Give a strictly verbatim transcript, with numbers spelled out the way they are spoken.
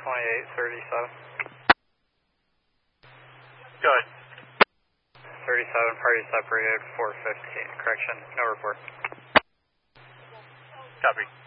twenty-eight thirty-seven. Go ahead. thirty-seven, party separated, four fifteen. Correction, no report. Copy.